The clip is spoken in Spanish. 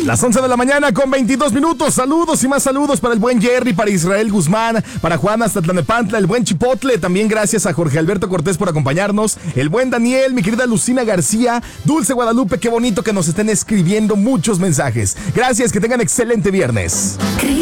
Las 11 de la mañana con 22 minutos. Saludos y más saludos para el buen Jerry, para Israel Guzmán, para Juan hasta Tlanepantla, el buen Chipotle. También gracias a Jorge Alberto Cortés por acompañarnos. El buen Daniel, mi querida Lucina García, Dulce Guadalupe, qué bonito que nos estén escribiendo muchos mensajes. Gracias, que tengan excelente viernes.